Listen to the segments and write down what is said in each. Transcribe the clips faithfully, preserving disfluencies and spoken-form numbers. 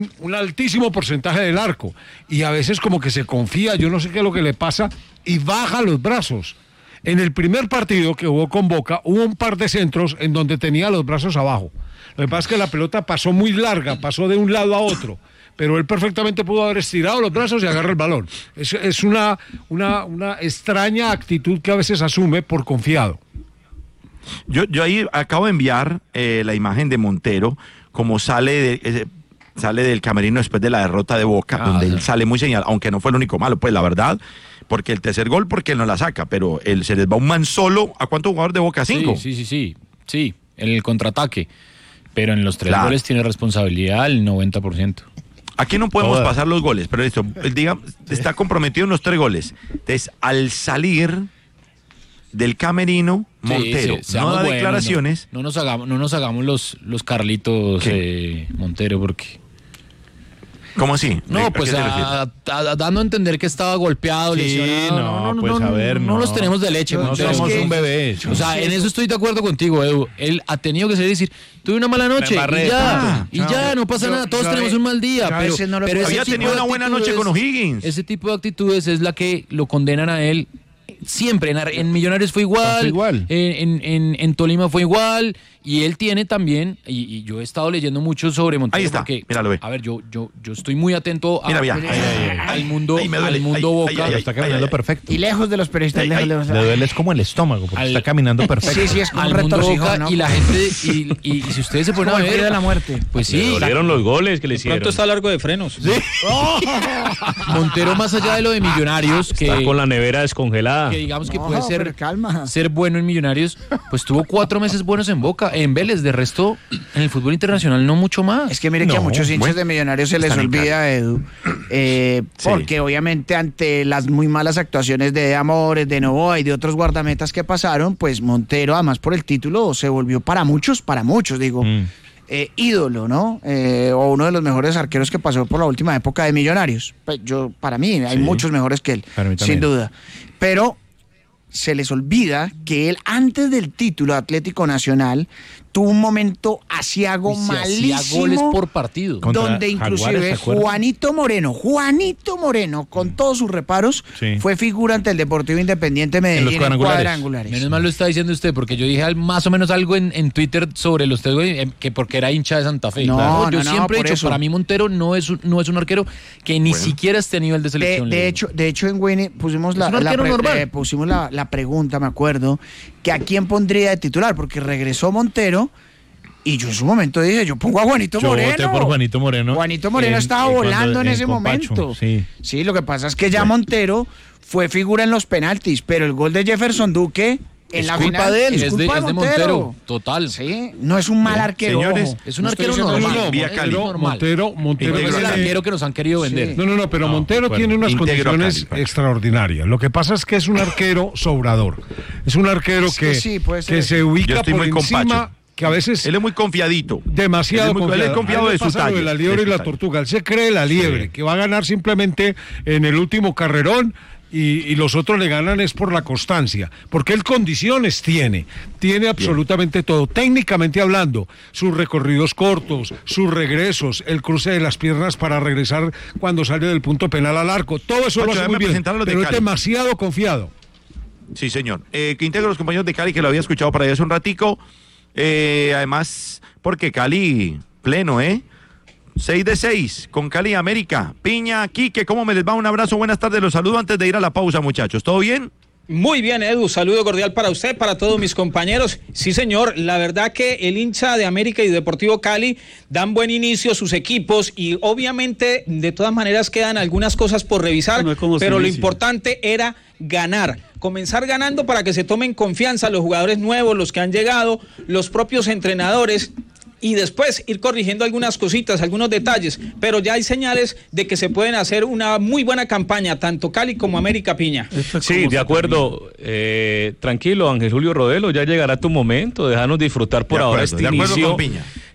un altísimo porcentaje del arco y a veces como que se confía, yo no sé qué es lo que le pasa y baja los brazos. En el primer partido que jugó con Boca hubo un par de centros en donde tenía los brazos abajo. Lo que pasa es que la pelota pasó muy larga, pasó de un lado a otro, pero él perfectamente pudo haber estirado los brazos y agarrar el balón. Es, es una, una, una extraña actitud que a veces asume por confiado. Yo, yo ahí acabo de enviar eh, la imagen de Montero, como sale de... Eh, sale del camerino después de la derrota de Boca, ah, donde él sale muy señalado, aunque no fue el único malo, pues la verdad, porque el tercer gol, porque él no la saca, pero él se les va un man solo. ¿A cuántos jugadores de Boca? ¿Cinco? Sí, sí, sí, sí, sí, en el contraataque, pero en los tres claro. goles tiene responsabilidad el noventa por ciento. Aquí no podemos Toda. pasar los goles, pero esto, digamos, está comprometido en los tres goles. Entonces, al salir del camerino, Montero sí, sí, no da bueno, declaraciones. No, no nos hagamos, no nos hagamos los, los Carlitos eh, Montero, porque... ¿Cómo así? No, pues a, a, a, dando a entender que estaba golpeado, sí, lesionado. No, no, no, pues no, a ver, no, no. no los tenemos de leche. No, no somos que, un bebé. O sea, en eso estoy de acuerdo contigo, Edu. Él ha tenido que ser decir, tuve una mala noche y ya, y ya, no pasa yo, nada, todos yo, tenemos yo, un mal día. Pero, no lo pero había tenido una buena noche con O'Higgins. Ese tipo de actitudes es la que lo condenan a él. Siempre, en, en Millonarios fue igual, igual. En, en, en Tolima fue igual, y él tiene también, y, y yo he estado leyendo mucho sobre Montero. Ahí está, porque, míralo, ve. A ver, yo, yo, yo estoy muy atento a, Mira, mira. Ay, ay, ay, al mundo, ay, duele, al mundo ay, Boca. ay, ay, ay, está caminando ay, ay, perfecto. Y lejos de los periodistas, ay, lejos ay, de los... Le duele es como el estómago, porque al, está caminando perfecto. Sí, sí, es como al un mundo Boca, ¿no? Y la gente, y, y, y si ustedes se ponen a ver... de la muerte. Pues sí. Le dolieron los goles que le hicieron. Pronto está largo de frenos. Sí. Montero, más allá de lo de Millonarios, que... Está con la nevera descongelada. Que digamos que no, puede ser... calma. ser bueno en Millonarios, pues tuvo cuatro meses buenos en Boca, en Vélez, de resto en el fútbol internacional no mucho más. Es que mire no, que a muchos hinchas bueno, de Millonarios se les olvida, Edu, eh, sí. porque obviamente ante las muy malas actuaciones de Amores, de Novoa y de otros guardametas que pasaron, pues Montero, además por el título, se volvió para muchos, para muchos, digo, mm. eh, ídolo, ¿no? Eh, o uno de los mejores arqueros que pasó por la última época de Millonarios. Pues yo, para mí, hay sí. muchos mejores que él, sin duda. Pero se les olvida que él, antes del título Atlético Nacional, tuvo un momento asiago malísimo. Hacía goles por partido. Donde inclusive Jaguares, Juanito Moreno, Juanito Moreno, con todos sus reparos, sí. fue figura ante el Deportivo Independiente Medellín en, en cuadrangulares. cuadrangulares. Menos mal lo está diciendo usted, porque yo dije más o menos algo en, en Twitter sobre los tres goles, que porque era hincha de Santa Fe. No, claro, yo no, siempre no, he dicho, eso. para mí Montero no es un, no es un arquero que ni bueno. siquiera esté a nivel de selección. De, de hecho, de hecho en Winnie pusimos la, la, pre, eh, pusimos la, la pregunta, me acuerdo, que a quién pondría de titular, porque regresó Montero. Y yo en su momento dije, yo pongo a Juanito yo Moreno. Voté por Juanito Moreno. Juanito Moreno en, estaba en volando cuando, en ese en momento. Sí. sí, lo que pasa es que ya bueno. Montero fue figura en los penaltis, pero el gol de Jefferson Duque en es la culpa final de él, es, es, de, culpa es de Montero. Montero, total. Sí, no es un mal Bien. arquero. Señores, ojo. es un no arquero normal. No, no, Montero, Montero, Montero es el arquero que nos han querido vender. Sí. No, no, no, pero no, Montero bueno, tiene unas condiciones Cali, extraordinarias. Lo que pasa es que es un arquero sobrador. Es un arquero es que, que, sí, que se ubica por encima. Que a veces él es muy confiadito, demasiado él es muy, confiado, él es confiado de su talla, de la liebre y la tortuga. Él se cree la liebre, sí. que va a ganar simplemente en el último carrerón y, y los otros le ganan es por la constancia, porque él condiciones tiene, tiene absolutamente Bien. todo, técnicamente hablando, sus recorridos cortos, sus regresos, el cruce de las piernas para regresar cuando sale del punto penal al arco, todo eso Pacho, lo hace muy bien, pero es demasiado confiado. Sí, señor. Eh, que integro a los compañeros de Cali que lo había escuchado para allá hace un ratico. Eh, además, porque Cali pleno, ¿eh? seis de seis con Cali América. Piña, Quique, ¿cómo me les va? Un abrazo, buenas tardes, los saludo antes de ir a la pausa, muchachos. ¿Todo bien? Muy bien, Edu, saludo cordial para usted, para todos mis compañeros. Sí, señor, la verdad que el hincha de América y Deportivo Cali dan buen inicio a sus equipos y obviamente de todas maneras quedan algunas cosas por revisar, no pero lo importante era ganar, comenzar ganando para que se tomen confianza los jugadores nuevos, los que han llegado, los propios entrenadores, y después ir corrigiendo algunas cositas, algunos detalles, pero ya hay señales de que se pueden hacer una muy buena campaña, tanto Cali como América, Piña. Sí, de acuerdo, eh, tranquilo Ángel Julio Rodelo, ya llegará tu momento, déjanos disfrutar por de ahora acuerdo, este de acuerdo inicio. con Piña.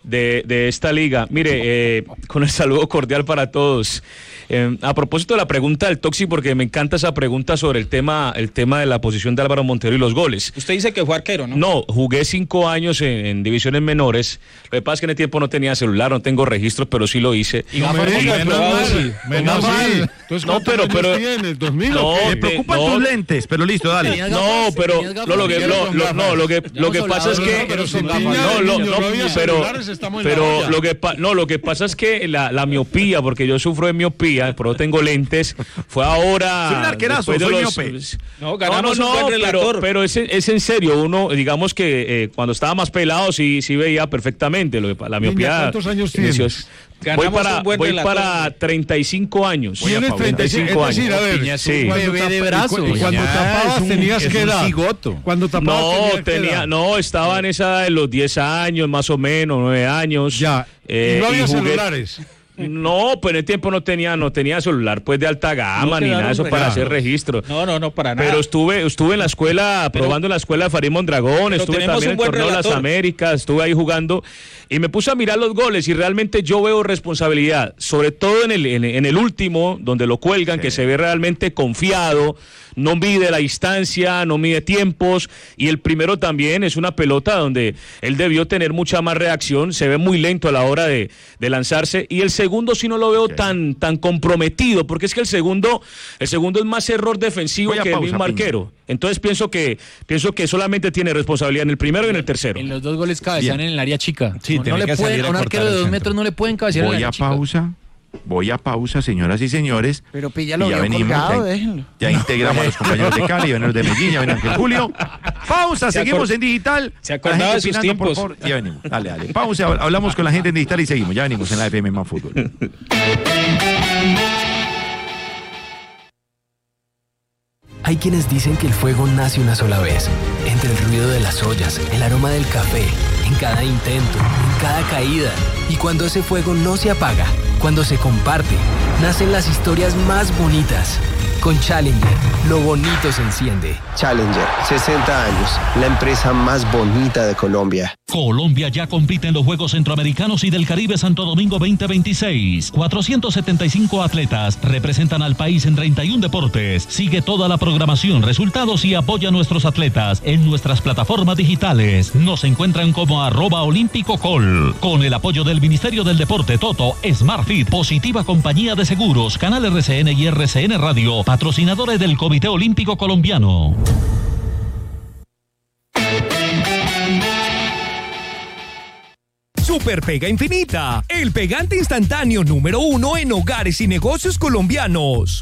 de, de esta liga. Mire, eh, con el saludo cordial para todos. Eh, a propósito de la pregunta del Toxi, porque me encanta esa pregunta sobre el tema, el tema de la posición de Álvaro Montero y los goles. Usted dice que fue arquero, ¿no? No, jugué cinco años en, en divisiones menores. Lo que pasa es que en ese tiempo no tenía celular, no tengo registros, pero sí lo hice. Y no me digas, menos mal, menos mal. Entonces, no, pero, pero tienes? ¿dos mil no, o qué? Me preocupan no, tus lentes, pero listo, dale. No, pero lo, lo que lo, lo, no, lo que lo que pasa es que no, lo, no, pero pero lo que pa, no, lo que pasa es que la, la miopía, porque yo sufro de miopía, pero tengo lentes, fue ahora. Soy un arquerazo, soy los, miope. No, ganamos no, no, un buen relator. pero, pero es, es en serio, uno, digamos que eh, cuando estaba más pelado sí, sí veía perfectamente lo que, la miopía. ¿Cuántos años tienes? Voy para, voy para treinta y cinco años. Tienes treinta y cinco años. Es decir, a ver, sí. Bebé de brazo. Y cuando tapabas tenías que edad. Cuando tapabas no, tenía, no, estaba en esa de los diez años, más o menos, nueve años. Ya. Eh, y no había y jugué, celulares. No, pues en el tiempo no tenía, no tenía celular pues de alta gama no ni nada de eso para regalos. hacer registro. No, no, no, para nada. Pero estuve, estuve en la escuela, pero, probando en la escuela de Farid Mondragón, estuve también en el torneo de las Américas, estuve ahí jugando y me puse a mirar los goles y realmente yo veo responsabilidad, sobre todo en el, en, en el último, donde lo cuelgan, sí. Que se ve realmente confiado, no mide la distancia, no mide tiempos, y el primero también es una pelota donde él debió tener mucha más reacción, se ve muy lento a la hora de, de lanzarse, y el segundo sí no lo veo okay. tan, tan comprometido, porque es que el segundo, el segundo es más error defensivo que pausa, el mismo arquero. Entonces pienso que, pienso que solamente tiene responsabilidad en el primero y en el tercero. En los dos goles cabecean en el área chica. Sí, no, no le pueden, a un arquero de dos metros no le pueden cabecear en el área chica. Voy a pausa. Voy a pausa, señoras y señores. Pero píllalo, ya venimos, colgado, ya, déjenlo. Ya integramos a los compañeros de Cali, vienen los de Medellín, ya vienen Ángel Julio. Pausa, se seguimos en digital. Se acordaba de sus tiempos. Por favor. Ya venimos, dale, dale. Pausa, hablamos con la gente en digital y seguimos. Ya venimos en la F M Más Fútbol. Hay quienes dicen que el fuego nace una sola vez, entre el ruido de las ollas, el aroma del café, en cada intento, en cada caída. Y cuando ese fuego no se apaga, cuando se comparte, nacen las historias más bonitas. Con Challenger, lo bonito se enciende. Challenger, sesenta años, la empresa más bonita de Colombia. Colombia ya compite en los Juegos Centroamericanos y del Caribe Santo Domingo veinte veintiséis. cuatrocientos setenta y cinco atletas representan al país en treinta y uno deportes. Sigue toda la programación, resultados y apoya a nuestros atletas en nuestras plataformas digitales. Nos encuentran como arroba olímpico col. Con el apoyo del Ministerio del Deporte, Toto, SmartFit, Positiva Compañía de Seguros, Canal R C N y R C N Radio, patrocinadores del Comité Olímpico Colombiano. Super Pega Infinita, el pegante instantáneo número uno en hogares y negocios colombianos.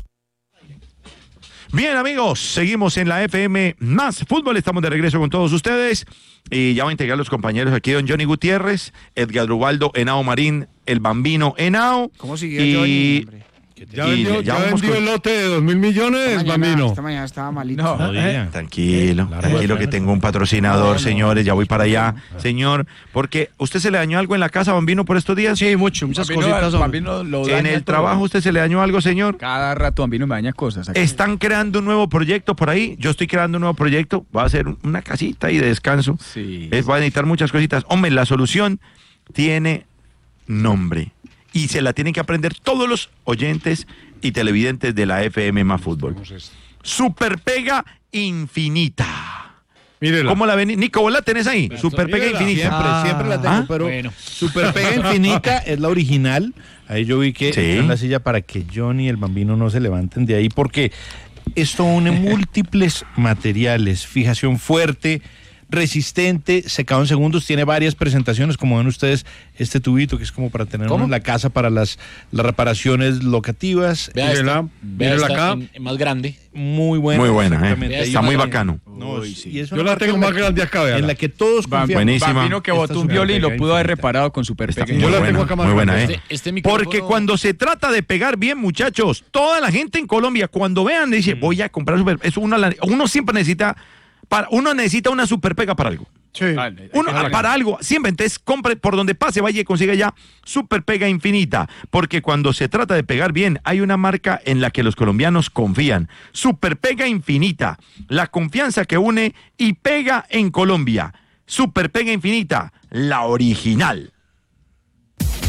Bien, amigos, seguimos en la F M Más Fútbol, estamos de regreso con todos ustedes y ya va a integrar los compañeros aquí, don Johnny Gutiérrez, Edgar Ubaldo, Henao Marín, el Bambino Henao. ¿Cómo siguió y... Johnny, hombre? Ya vendió, ya ya vendió con... el lote de dos mil millones, esta mañana, Bambino. Esta mañana estaba malito. No, eh, tranquilo, eh, tranquilo que tengo un patrocinador, no, no, señores, ya voy para allá, señor, porque ¿usted se le dañó algo en la casa, Bambino, por estos días? Sí, mucho, muchas Bambino, cositas. Bambino lo ¿En el todo. trabajo usted se le dañó algo, señor? Cada rato Bambino me daña cosas. Aquí. Están creando un nuevo proyecto por ahí, yo estoy creando un nuevo proyecto, va a ser una casita ahí de descanso, sí. Es, va a necesitar muchas cositas. Hombre, la solución tiene nombre y se la tienen que aprender todos los oyentes y televidentes de la F M Más Fútbol. Super Pega Infinita. Mírela. ¿Cómo la ven? Nico, ¿vos la tenés ahí? Pero Super Pega mírela. Infinita. Siempre, ah, siempre la tengo, ¿ah? Pero bueno. Super Pega Infinita es la original. Ahí yo vi que sí. está en la silla para que Johnny y el Bambino no se levanten de ahí, porque esto une múltiples materiales, fijación fuerte, resistente, secado en segundos, tiene varias presentaciones, como ven ustedes, este tubito que es como para tener en la casa para las, las reparaciones locativas. Vea esta, vea esta acá. En, en más grande. Muy buena. Muy buena, eh. Está muy bacano. No, Uy, sí. y es Yo la tengo más grande acá, vean. En la que todos confiamos. Buenísima. Bambino que botó un violín lo pudo haber reparado con Super Pega. Yo la tengo acá más muy buena, eh. Este, este micrófono... Porque cuando se trata de pegar bien, muchachos, toda la gente en Colombia, cuando vean, dice, mm. voy a comprar Super Pega. Uno, uno siempre necesita... Para, uno necesita una super pega para algo. Sí. Uno, para algo, siempre. Entonces, compre por donde pase, vaya y consiga ya Super Pega Infinita. Porque cuando se trata de pegar bien, hay una marca en la que los colombianos confían. Super Pega Infinita. La confianza que une y pega en Colombia. Super Pega Infinita, la original.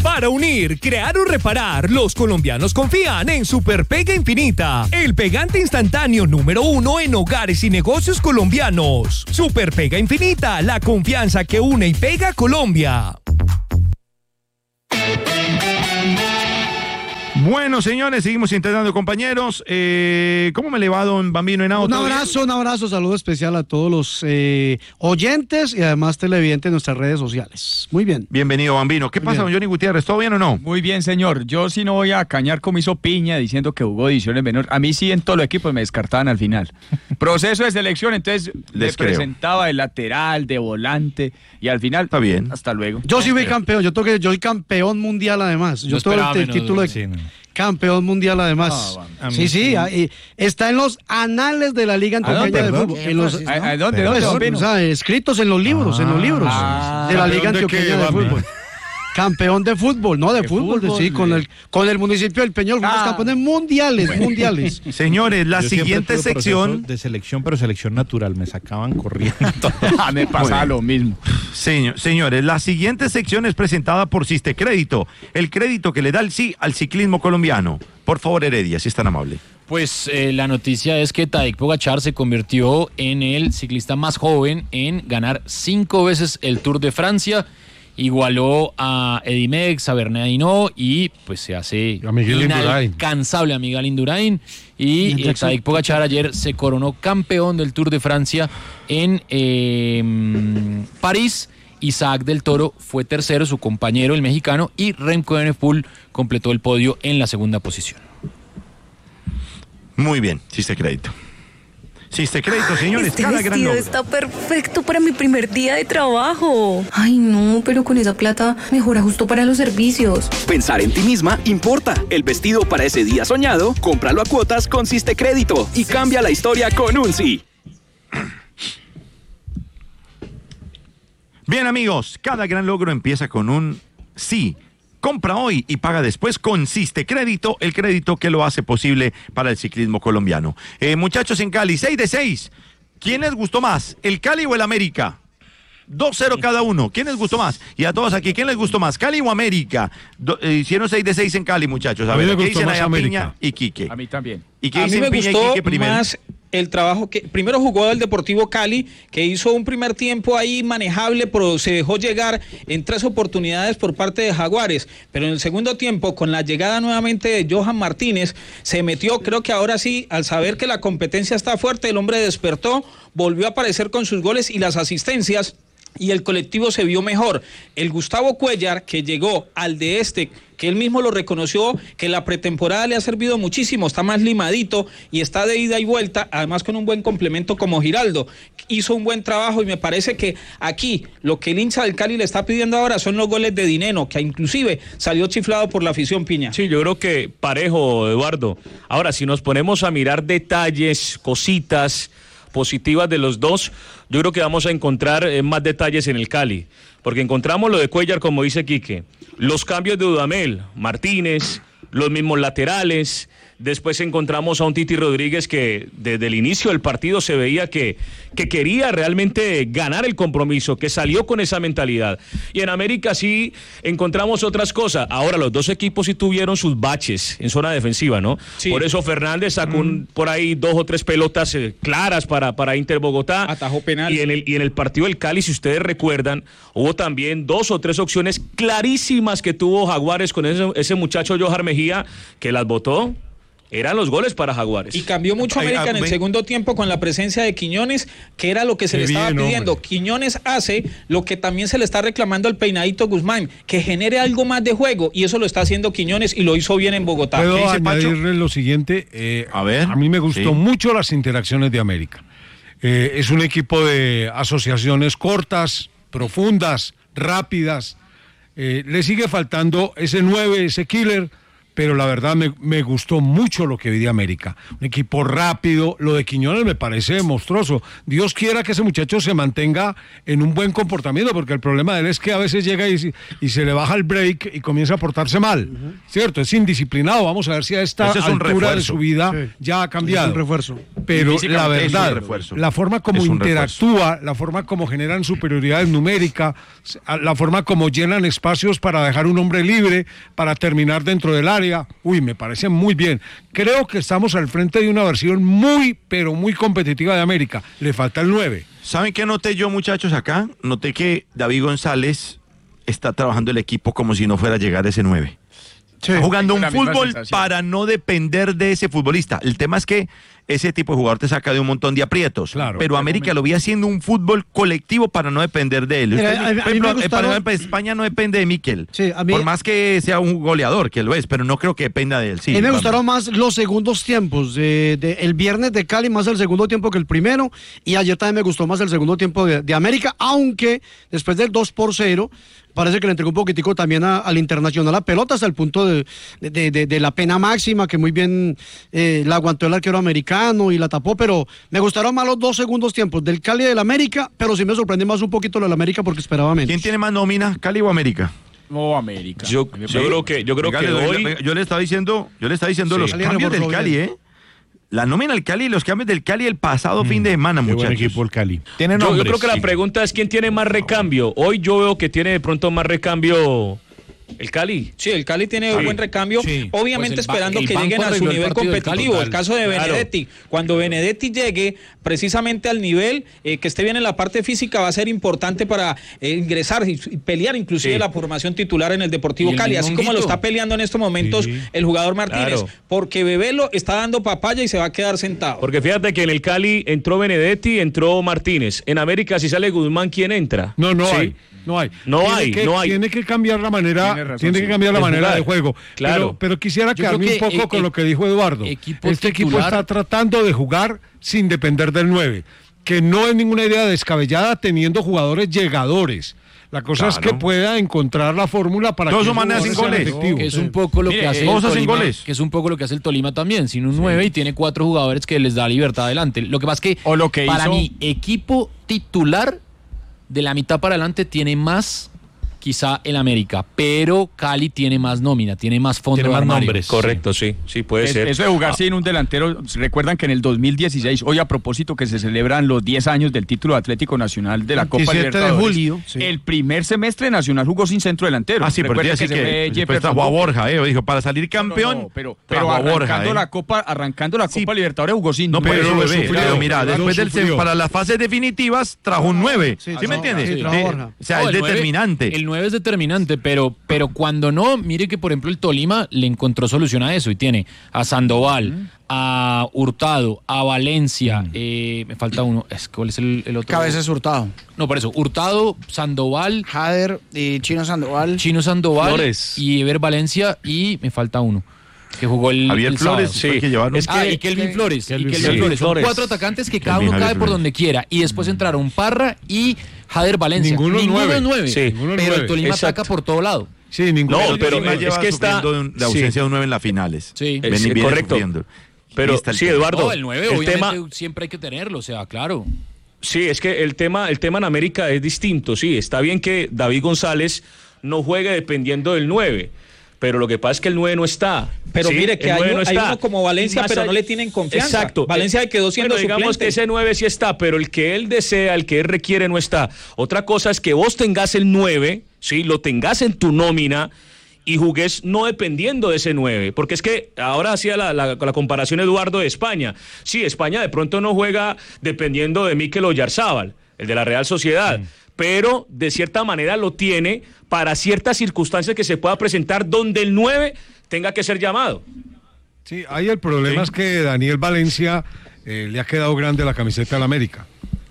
Para unir, crear o reparar, los colombianos confían en Super Pega Infinita, el pegante instantáneo número uno en hogares y negocios colombianos. Super Pega Infinita, la confianza que une y pega a Colombia. Bueno, señores, seguimos intentando, compañeros. Eh, ¿Cómo me le va, don Bambino Henao? Un abrazo, un abrazo, saludo especial a todos los eh, oyentes y además televidentes de nuestras redes sociales. Muy bien. Bienvenido, Bambino. ¿Qué Muy pasa, bien. don Johnny Gutiérrez? ¿Todo bien o no? Muy bien, señor. Yo sí no voy a cañar como hizo Piña diciendo que jugó divisiones menores. A mí sí en todos los equipos me descartaban al final. Proceso de selección, entonces me Les creo. presentaba de lateral, de volante y al final. Está bien. Hasta luego. Yo sí fui campeón, yo toqué, yo soy campeón mundial además. Yo No tuve esperaba el, el menos, título de Sí, no. campeón mundial además. Ah, sí, sí, ahí, está en los anales de la Liga Antioqueña de perdón? Fútbol. En los, ¿A, a dónde? pues, ¿Dónde, Bambino? o sea, escritos en los libros, en los libros Ah. de la Liga ¿Campeón de qué, Antioqueña de Bambi? Fútbol. Campeón de fútbol, no de, De fútbol, fútbol, sí, con de- el con el municipio del Peñol, fuimos Ah. campeones mundiales, mundiales. Señores, la Yo siempre siguiente tuve proceso sección. de selección, pero selección natural, me sacaban corriendo. Ah, me pasaba lo mismo. Señor, señores, la siguiente sección es presentada por Siste Crédito, el crédito que le da el sí al ciclismo colombiano. Por favor, Heredia, si es tan amable. Pues eh, la noticia es que Tadej Pogačar se convirtió en el ciclista más joven en ganar cinco veces el Tour de Francia. Igualó a Eddy Merckx, a Bernard Hinault y pues se hace A Miguel Indurain. inalcanzable a Miguel Indurain. Y eh, Tadej Pogačar ayer se coronó campeón del Tour de Francia en eh, París. Isaac del Toro fue tercero, su compañero el mexicano, y Remco Evenepoel completó el podio en la segunda posición. Muy bien, Siste Crédito. Siste Crédito, señores, Este cada gran vestido logro. está perfecto para mi primer día de trabajo. Ay, no, pero con esa plata mejora justo para los servicios. Pensar en ti misma importa. El vestido para ese día soñado, cómpralo a cuotas con Siste Crédito y cambia la historia con un sí. Bien, amigos, cada gran logro empieza con un sí. Compra hoy y paga después con Siste Crédito, el crédito que lo hace posible para el ciclismo colombiano. Eh, muchachos en Cali, seis de seis. ¿Quién les gustó más, el Cali o el América? dos cero cada uno. ¿Quién les gustó más? Y a todos aquí, ¿quién les gustó más, Cali o América? Do, eh, hicieron seis de seis en Cali, muchachos. A, A mí ver, me ¿qué gustó dicen más allá América. Piña y Quique? A mí también. ¿Y qué A mí dicen me Piña y gustó Quique primero? más el trabajo que primero jugó el Deportivo Cali, que hizo un primer tiempo ahí manejable, pero se dejó llegar en tres oportunidades por parte de Jaguares, pero en el segundo tiempo, con la llegada nuevamente de Johan Martínez, se metió, creo que ahora sí, al saber que la competencia está fuerte, el hombre despertó, volvió a aparecer con sus goles y las asistencias, y el colectivo se vio mejor. El Gustavo Cuellar, que llegó al de este, que él mismo lo reconoció, que la pretemporada le ha servido muchísimo, está más limadito y está de ida y vuelta, además con un buen complemento como Giraldo. Hizo un buen trabajo y me parece que aquí lo que el hincha del Cali le está pidiendo ahora son los goles de Dineno, que inclusive salió chiflado por la afición, Piña. Sí, yo creo que parejo, Eduardo. Ahora, si nos ponemos a mirar detalles, cositas positivas de los dos, yo creo que vamos a encontrar eh, más detalles en el Cali, porque encontramos lo de Cuellar, como dice Quique, los cambios de Dudamel, Martínez, los mismos laterales. Después encontramos a un Titi Rodríguez que desde el inicio del partido se veía que, que quería realmente ganar el compromiso, que salió con esa mentalidad. Y en América sí encontramos otras cosas. Ahora los dos equipos sí tuvieron sus baches en zona defensiva, ¿no? Sí. Por eso Fernández sacó un, por ahí dos o tres pelotas eh, claras para, para Inter Bogotá. Atajó penal. Y en, el, y en el partido del Cali, si ustedes recuerdan, hubo también dos o tres opciones clarísimas que tuvo Jaguares con ese, ese muchacho Johar Mejía, que las botó. Eran los goles para Jaguares. Y cambió mucho América Ay, en el ven. segundo tiempo con la presencia de Quiñones, que era lo que se Qué le estaba bien, pidiendo. Hombre. Quiñones hace lo que también se le está reclamando al peinadito Guzmán, que genere algo más de juego, y eso lo está haciendo Quiñones y lo hizo bien en Bogotá. Puedo ¿Qué dice añadirle Pacho? lo siguiente. Eh, a ver. A mí me gustó sí. mucho las interacciones de América. Eh, es un equipo de asociaciones cortas, profundas, rápidas. Eh, le sigue faltando ese nueve, ese killer, pero la verdad me, me gustó mucho lo que vi de América. Un equipo rápido, lo de Quiñones me parece monstruoso. Dios quiera que ese muchacho se mantenga en un buen comportamiento, porque el problema de él es que a veces llega y, y se le baja el break y comienza a portarse mal, uh-huh. ¿cierto? Es indisciplinado. Vamos a ver si a esta Ese es un altura refuerzo. de su vida sí. ya ha cambiado. Es un refuerzo. pero la verdad, la forma como interactúa, la forma como generan superioridad numérica, la forma como llenan espacios para dejar un hombre libre, para terminar dentro del área, uy, me parece muy bien. Creo que estamos al frente de una versión muy, pero muy competitiva de América. Le falta el nueve. ¿Saben qué noté yo, muchachos, acá? Noté que David González está trabajando el equipo como si no fuera a llegar ese nueve. Sí, está jugando un fútbol para no depender de ese futbolista. El tema es que ese tipo de jugador te saca de un montón de aprietos. Claro, pero América lo vi haciendo un fútbol colectivo para no depender de él. Mira, Usted, a, a por ejemplo, gustaron... para España no depende de Mikel. Sí, a mí... Por más que sea un goleador, que lo es, pero no creo que dependa de él. Sí, a mí me vamos. gustaron más los segundos tiempos. De, de, el viernes de Cali más el segundo tiempo que el primero. Y ayer también me gustó más el segundo tiempo de, de América, aunque después del dos por cero parece que le entregó un poquitico también a, al Internacional la pelota hasta el punto de, de, de, de la pena máxima, que muy bien eh, la aguantó el arquero americano y la tapó, pero me gustaron más los dos segundos tiempos del Cali y del América, pero sí me sorprende más un poquito lo del América porque esperaba menos. ¿Quién tiene más nómina, Cali o América? No, América. Yo, yo creo que, yo creo venga, que le, hoy... le, yo le estaba diciendo, yo le estaba diciendo sí, los cambios del Cali, ¿eh? La nómina del Cali y los cambios del Cali el pasado mm, fin de semana, muchachos. Buen equipo el Cali. ¿Tiene yo, yo creo que sí. La pregunta es quién tiene más recambio. Hoy yo veo que tiene de pronto más recambio el Cali. Sí, el Cali tiene sí. un buen recambio, sí. obviamente pues esperando que lleguen a su nivel competitivo. El caso de Benedetti, claro. Cuando Benedetti llegue precisamente al nivel eh, que esté bien en la parte física, va a ser importante para eh, ingresar y, y pelear inclusive sí. la formación titular en el Deportivo el Cali, así como lo está peleando en estos momentos sí. el jugador Martínez, claro. porque Bebelo está dando papaya y se va a quedar sentado. Porque fíjate que en el Cali entró Benedetti, entró Martínez. En América si sale Guzmán, ¿quién entra? No, no sí. hay. No hay. No tiene hay, que, no hay. Tiene que cambiar la manera, tiene, razón, tiene que cambiar sí. la manera jugar. de juego. Claro. Pero, pero quisiera quedarme un poco e, con e, lo que dijo Eduardo. Equipo este titular. Equipo está tratando de jugar sin depender del nueve, que no es ninguna idea descabellada teniendo jugadores llegadores. La cosa claro. es que pueda encontrar la fórmula para todos que son maneras sin goles. No, que es un poco lo Mire, que hace el Tolima, goles. que es un poco lo que hace el Tolima también, sin un sí. nueve y tiene cuatro jugadores que les da libertad adelante. Lo que pasa es que, o lo que para hizo... mí equipo titular de la mitad para adelante tiene más quizá el América, pero Cali tiene más nómina, tiene más fondo tiene de más armario. nombres. Correcto, sí, sí puede es, ser. Eso de jugar ah. sin un delantero, recuerdan que en el dos mil dieciséis, hoy a propósito que se celebran los diez años del título Atlético Nacional de la Copa Libertadores, de julio, sí. el primer semestre Nacional jugó sin centro delantero. Ah, sí, pero que, que, que después trajo a Borja, eh, dijo, para salir campeón, no, no, pero, pero arrancando, Borja, la eh. Copa, arrancando la Copa sí. Libertadores jugó sin no, nueve. Pero, bebé, pero mira, después del para las fases definitivas trajo un nueve, ¿sí me entiendes? O sea, es determinante. El nueve es determinante. Pero, pero cuando no, mire que por ejemplo el Tolima le encontró solución a eso y tiene a Sandoval, mm. a Hurtado, a Valencia, mm. eh, me falta uno, ¿cuál es el, el otro? Cabezas Hurtado. No, por eso, Hurtado, Sandoval, Jader y Chino Sandoval. Chino Sandoval Flores. Y Ever Valencia y me falta uno. Que jugó el Javier el Flores, sí. que llevaron. Es que, ah, y Kelvin Flores, Kelvin, y Kelvin sí. Flores. Son cuatro atacantes que cada Kelvin uno cabe Javier por Flores. donde quiera. Y después entraron Parra y Jader Valencia. Ninguno, Ninguno nueve. nueve. Sí. Ninguno pero nueve. el Tolima Exacto. ataca por todo lado. Sí, ninguno. No, pero es, es que está la ausencia sí. de un nueve en las finales. Sí, Ven, es, correcto. Sufriendo. Pero sí, Eduardo, no, el nueve el obviamente tema... siempre hay que tenerlo, o sea, claro. Sí, es que el tema, el tema en América es distinto, sí, está bien que David González no juegue dependiendo del nueve, pero lo que pasa es que el nueve no está. Pero ¿sí? mire que hay, no hay uno como Valencia, pero allá... no le tienen confianza. Exacto. Valencia quedó siendo bueno, digamos suplente. que ese nueve sí está, pero el que él desea, el que él requiere no está. Otra cosa es que vos tengas el nueve, ¿sí? Lo tengas en tu nómina y jugues no dependiendo de ese nueve, porque es que ahora hacía la, la, la comparación Eduardo de España. Sí, España de pronto no juega dependiendo de Mikel Oyarzábal, el de la Real Sociedad, mm. pero de cierta manera lo tiene para ciertas circunstancias que se pueda presentar donde el nueve tenga que ser llamado. Sí, ahí el problema sí. es que Daniel Valencia eh, le ha quedado grande la camiseta del América.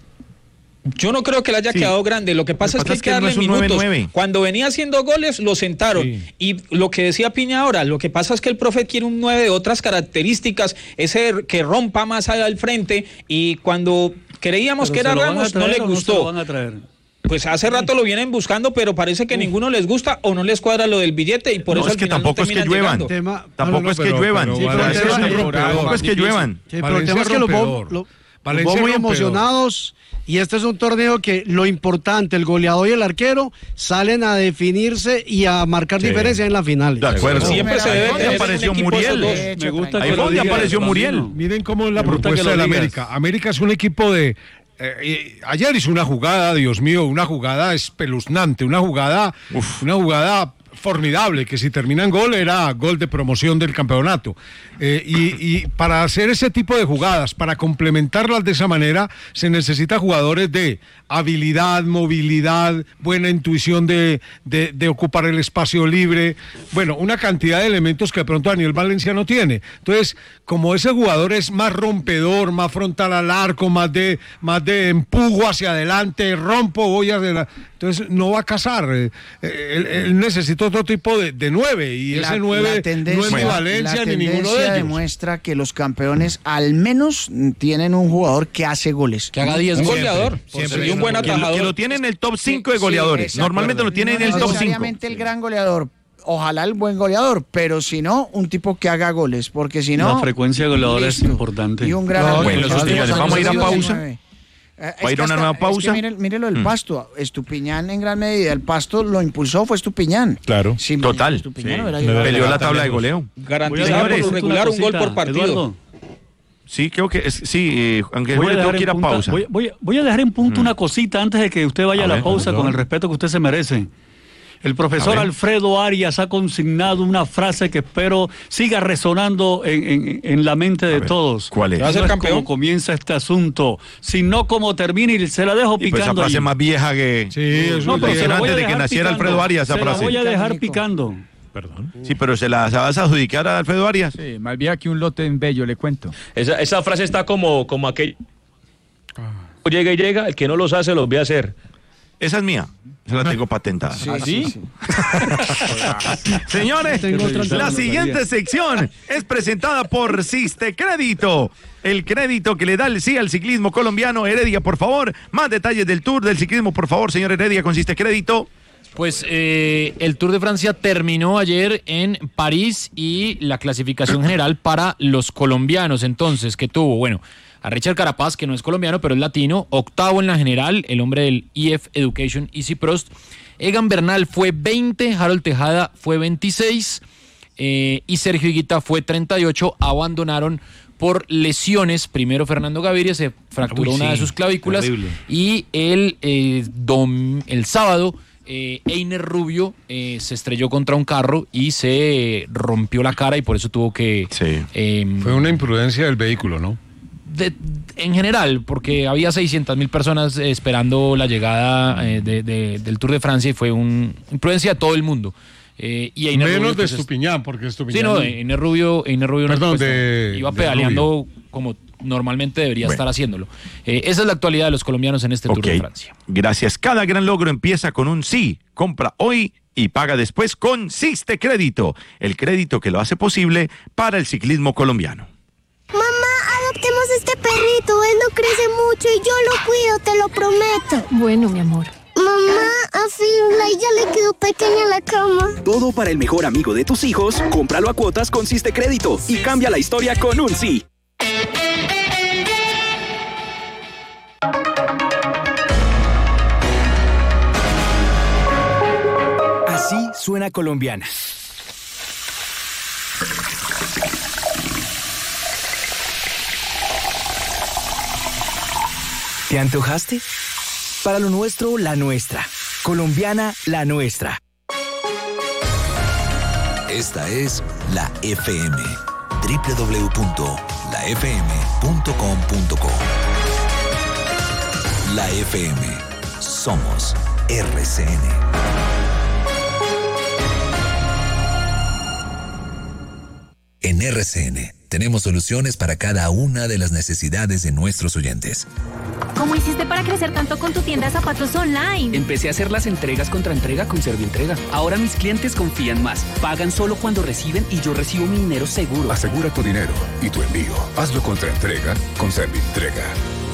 Yo no creo que le haya sí. quedado grande. Lo que pasa lo es que hay que, que darle no minutos. nueve nueve. Cuando venía haciendo goles, lo sentaron. Sí. Y lo que decía Piña ahora, lo que pasa es que el profe quiere un nueve de otras características, ese que rompa más allá al frente. Y cuando creíamos pero que era Ramos, no le gustó. No pues hace rato lo vienen buscando, pero parece que Uf. ninguno les gusta o no les cuadra lo del billete y por no, eso es que tampoco no es que lluevan. Tema, tampoco no, no, es que lluevan. Tampoco es que lluevan. Sí, pero el tema es que los, Valencia muy rompeó. emocionados. Y este es un torneo que lo importante, el goleador y el arquero salen a definirse y a marcar Sí. diferencia en la final. De acuerdo. Siempre se debe Ahí tener apareció un equipo Muriel. esos dos. Me gusta Ahí que fue lo donde digas, apareció Muriel. Bambino. Miren cómo es la Me gusta propuesta que lo del digas. América. América es un equipo de... eh, eh, ayer hizo una jugada, Dios mío, una jugada espeluznante, una jugada, una jugada formidable, que si termina en gol era gol de promoción del campeonato. Eh, y, y para hacer ese tipo de jugadas, para complementarlas de esa manera, se necesita jugadores de habilidad, movilidad, buena intuición de, de, de ocupar el espacio libre, bueno, una cantidad de elementos que de pronto Daniel Valencia no tiene. Entonces, como ese jugador es más rompedor, más frontal al arco, más de, más de empujo hacia adelante, rompo, voy hacia adelante, entonces no va a casar. Eh, él, él necesita otro tipo de, de nueve, y La- ese nueve la tendencia- no es ni Valencia la ni ninguno de tendencia ellos. demuestra que los campeones al menos tienen un jugador que hace goles. Que haga diez Un goles. goleador. Siempre. Y un buen Que lo- atajador. Que lo tiene en el top cinco de Sí, goleadores. exacto. Normalmente lo tiene en el No top cinco. necesariamente el gran goleador. Ojalá el buen goleador, pero si no, un tipo que haga goles, porque si no... La frecuencia de goleadores es listo. importante. Y un gran No, arquero. bueno, Los señores, últimos vamos a ir a años ha sido pausa. nueve. Eh, ¿Va a es ir que a una hasta- nueva es que pausa? mire, mire lo del Mm. Pasto. Estupiñán en gran medida. El Pasto lo impulsó, fue Estupiñán. Claro. Sin Total. Estupiñán Sí. hubiera No, llegado. Peleó la tabla de goleo. Garantizado por Señores, lo regular un gol por partido. Eduardo, Sí, creo que es, sí, eh, aunque voy a, tengo dejar que ir en a punta, pausa. voy, voy- voy a dejar en punto una cosita antes de que usted vaya a, A la ver, pausa, perdón. con el respeto que usted se merece. El profesor A ver. Alfredo Arias ha consignado una frase que espero siga resonando en, en- en la mente de ver, todos. ¿cuál es? ¿Va a ser No es campeón? como comienza este asunto, sino como termina, y se la dejo Y pues esa picando frase ahí. más vieja que... Sí, eso No, es pero de- se la voy a antes de que dejar naciera picando. Alfredo Arias, esa Se la frase. voy a dejar Nico. picando. Perdón. Sí, pero se la vas a adjudicar a Alfredo Arias. Sí, más vieja que un lote en bello, le cuento. Esa, esa frase está como, como aquel... Llega y llega, el que no los hace los ve a hacer. Esa es mía. Esa la tengo patentada. Sí, ¿Ah, sí, sí? sí. Señores, Tengo otra la en siguiente sección es presentada por Siste Crédito. El crédito que le da el sí al ciclismo colombiano. Heredia, por favor. Más detalles del Tour del ciclismo, por favor, señor Heredia, con Siste Crédito. Pues eh, el Tour de Francia terminó ayer en París y la clasificación general para los colombianos, entonces, que tuvo, bueno, a Richard Carapaz, que no es colombiano, pero es latino, octavo en la general, el hombre del E F Education Easy Prost. Egan Bernal fue veinte, Harold Tejada fue veintiséis eh, y Sergio Higuita fue treinta y ocho. Abandonaron por lesiones. Primero Fernando Gaviria se fracturó Uy, una sí, de sus clavículas terrible. y el, eh, dom- el sábado eh, Einer Rubio eh, se estrelló contra un carro y se eh, rompió la cara y por eso tuvo que... Sí. eh, Fue una imprudencia del vehículo, ¿no? de- en general, porque había seiscientas mil personas eh, esperando la llegada eh, de- de- del Tour de Francia y fue una imprudencia de todo el mundo. Eh, y Einer Menos Rubio, de pues, es- Estupiñán, porque Estupiñán... Sí, no, Einer Rubio, Einer Rubio no, Perdón, pues, no, de- iba de pedaleando como normalmente debería Bueno. estar haciéndolo. Eh, esa es la actualidad de los colombianos en este Tour Ok. de Francia. Gracias. Cada gran logro empieza con un sí. Compra hoy y paga después con Siste Crédito. El crédito que lo hace posible para el ciclismo colombiano. Mamá, adoptemos este perrito, él no crece mucho y yo lo cuido, te lo prometo. Bueno, mi amor. Mamá, a Finlay ya le quedó pequeña la cama. Todo para el mejor amigo de tus hijos, cómpralo a cuotas con Siste Crédito y cambia la historia con un sí. Así suena Colombiana. ¿Te antojaste? Para lo nuestro, la nuestra. Colombiana, la nuestra. Esta es la F M. doble u doble u doble u punto la f m punto com punto co. La F M. Somos R C N. En R C N tenemos soluciones para cada una de las necesidades de nuestros oyentes. ¿Cómo hiciste para crecer tanto con tu tienda de zapatos online? Empecé a hacer las entregas contra entrega con Servientrega. Ahora mis clientes confían más. Pagan solo cuando reciben y yo recibo mi dinero seguro. Asegura tu dinero y tu envío. Hazlo contra entrega con Servientrega.